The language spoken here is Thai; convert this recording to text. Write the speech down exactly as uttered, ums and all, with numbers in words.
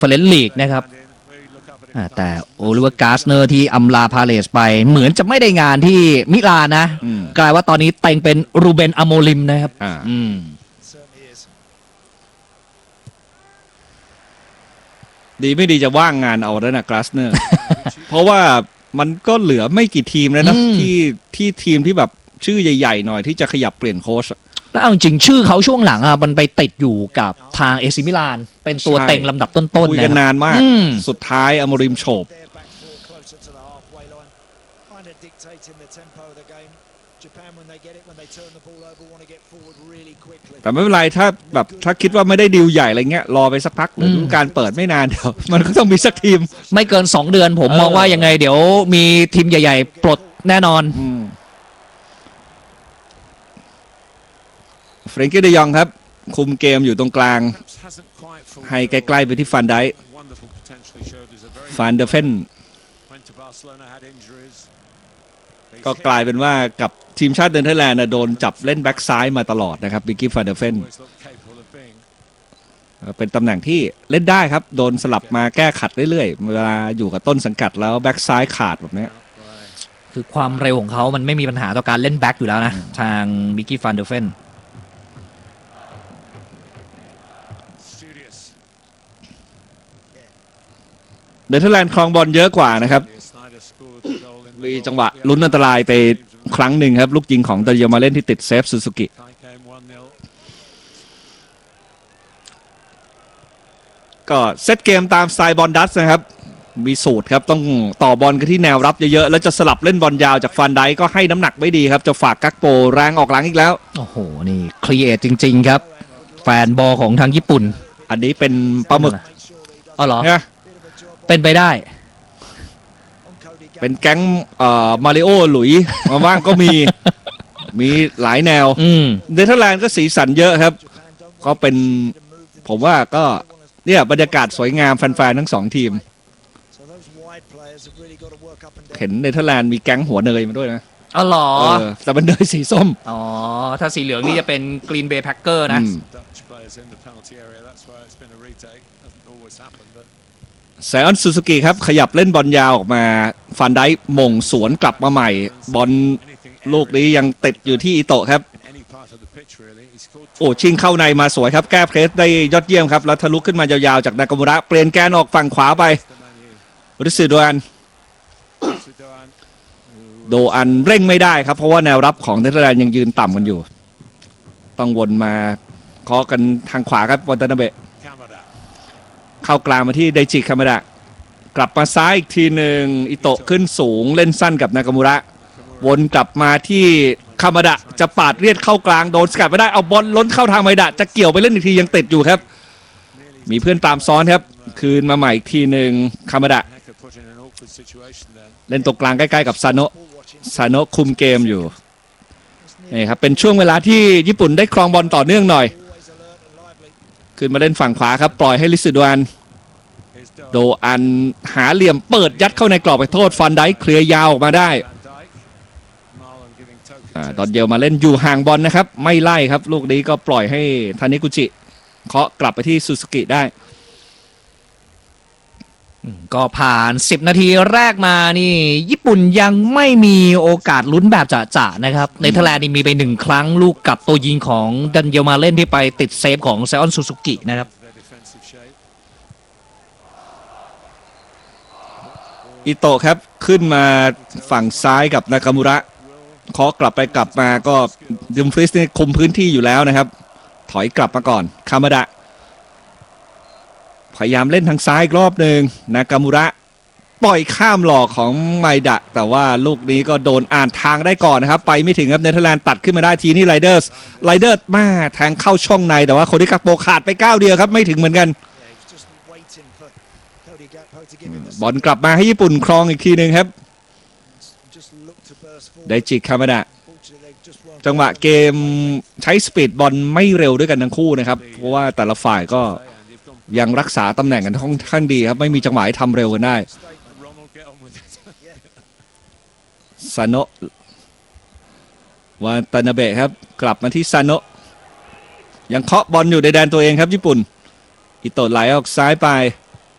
เฟรนซ์ลีกนะครับแต่โอลิเวอร์ กาสเนอร์ที่อำลาพาเลสไปเหมือนจะไม่ได้งานที่มิลานนะกลายว่าตอนนี้เต็งเป็นรูเบน อโมลิมนะครับดีไม่ดีจะว่างงานเอาแล้วนะกาสเนอร์ เพราะว่ามันก็เหลือไม่กี่ทีมแล้วนะที่ที่ทีมที่แบบชื่อใหญ่ๆหน่อยที่จะขยับเปลี่ยนโค้ชแล้วเอาจริงชื่อเขาช่วงหลังอ่ะมันไปติดอยู่กับทางเอซิมิลานเป็นตัวเต็งลำดับต้นๆคุยกันนานมากสุดท้ายอโมริมโฉบแต่ไม่เป็นไรถ้าแบบถ้าคิดว่าไม่ได้ดีลใหญ่อะไรเงี้ยรอไปสักพักหรือการเปิดไม่นานเดี๋ยวมันก็ต้องมีสักทีมไม่เกินสองเดือนผมมองว่ายังไงเดี๋ยวมีทีมใหญ่ๆปลดแน่นอนเฟรนกี้เดยองครับคุมเกมอยู่ตรงกลางให้ใกล้ๆไปที่ฟันไดฟันเดอร์เฟนก็กลายเป็นว่ากับทีมชาติเนเธอร์แลนด์โดนจับเล่นแบ็กซ้ายมาตลอดนะครับบิกกี้ฟันเดอร์เฟนเป็นตำแหน่งที่เล่นได้ครับโดนสลับมาแก้ขัดเรื่อยๆเวลาอยู่กับต้นสังกัดแล้วแบ็กซ้ายขาดแบบนี้คือความเร็วของเขามันไม่มีปัญหาต่อการเล่นแบ็กอยู่แล้วนะทางบิกกี้ฟันเดอร์เฟนเนเธอร์แลนด์ครองบอลเยอะกว่านะครับมีจังหวะลุ้นอันตรายไปครั้งหนึ่งครับลูกยิงของเดยมาเล่นที่ติดเซฟซูซูกิก็เซตเกมตามสไตล์บอลดัสนะครับมีสูตรครับต้องต่อบอลกันที่แนวรับเยอะๆแล้วจะสลับเล่นบอลยาวจากฟันไดก็ให้น้ำหนักไม่ดีครับจะฝากกักโปแรงออกหลังอีกแล้วโอ้โหนี่ครีเอทจริงๆครับแฟนบอลของทางญี่ปุ่นอันนี้เป็นปลาหมึกอ๋อเหรอเป็นไปได้เป็นแก๊งมาริโอหลุยมาบ้างก็มีมีหลายแนวเนเธอร์แลนด์ก็สีสันเยอะครับก็เป็นผมว่าก็เนี่ยบรรยากาศสวยงามแฟนๆทั้งสองทีมเห็นเนเธอร์แลนด์มีแก๊งหัวเนยมาด้วยนะอ๋อเหรอแต่เป็นเนยสีส้มอ๋อถ้าสีเหลืองนี่จะเป็นกรีนเบย์แพ็คเกอร์นะไซออนซูซูกิครับขยับเล่นบอลยาวออกมาฟันไดมงสวนกลับมาใหม่บอลลูกนี้ยังติดอยู่ที่อิโตะครับโอ้ชิงเข้าในมาสวยครับแก้เพรสได้ยอดเยี่ยมครับแล้วทะลุขึ้นมายาวๆจากนากามูระเปลี่ยนแกนออกฝั่งขวาไปริสึโดอันโดอันเร่งไม่ได้ครับเพราะว่าแนวรับของเนเธอร์แลนด์ยังยืนต่ำกันอยู่ต้องวนมาเคาะกันทางขวาครับวันตานาเบะเข้ากลางมาที่ไดจิคามาดะกลับมาซ้ายอีกทีหนึ่งอิโตะขึ้นสูงเล่นสั้นกับนากามูระวนกลับมาที่คามาดะจะปาดเรียดเข้ากลางโดนสกัดไม่ได้เอาบอลล้นเข้าทางไมดะจะเกี่ยวไปเล่นอีกทียังติดอยู่ครับมีเพื่อนตามซ้อนครับคืนมาใหม่อีกทีหนึ่งคามาดะเล่นตรงกลางใกล้ๆกับซาโนะซาโนะคุมเกมอยู่นี่ครับเป็นช่วงเวลาที่ญี่ปุ่นได้ครองบอลต่อเนื่องหน่อยขึ้นมาเล่นฝั่งขวาครับปล่อยให้ลิซิโดอันโดอันหาเหลี่ยมเปิดยัดเข้าในกรอบไปโทษฟันไดเคลียร์ยาวออกมาได้ตอนเดียวมาเล่นอยู่ห่างบอลนะครับไม่ไล่ครับลูกนี้ก็ปล่อยให้ทานิกุจิเคาะกลับไปที่ซูซูกิได้ก็ผ่านสิบนาทีแรกมานี่ญี่ปุ่นยังไม่มีโอกาสลุ้นแบบจะๆนะครับเนเธอร์แลนด์นี่มีไปหนึ่งครั้งลูกกับตัวยิงของดันเยลมาเล่นที่ไปติดเซฟของไซออนซูซูกินะครับอิโตะครับขึ้นมาฝั่งซ้ายกับนากามูระเคาะกลับไปกลับมาก็ดัมฟริสนี่คุมพื้นที่อยู่แล้วนะครับถอยกลับมาก่อนคามาดะพยายามเล่นทางซ้ายอีกรอบหนึ่งนากามูระปล่อยข้ามหลอกของไมดะแต่ว่าลูกนี้ก็โดนอ่านทางได้ก่อนนะครับไปไม่ถึงครับเนเธอร์แลนด์ตัดขึ้นมาได้ทีนี่ไรเดอร์สไรเดอร์สมาแทงเข้าช่องในแต่ว่าโคดิกักโปขาดไปก้าวเดียวครับไม่ถึงเหมือนกันบอลกลับมาให้ญี่ปุ่นครองอีกทีหนึ่งครับไดจิคามาดะจังหวะเกมใช้สปีดบอลไม่เร็วด้วยกันทั้งคู่นะครับเพราะว่าแต่ละฝ่ายก็ยังรักษาตำแหน่งกันค่อนข้างดีครับไม่มีจังหวะให้ทำเร็วกันได้ซาโนะวาตานาเบะครับกลับมาที่ซาโนะยังเคาะบอลอยู่ในแดนตัวเองครับญี่ปุ่นอิโตะไหลออกซ้ายไป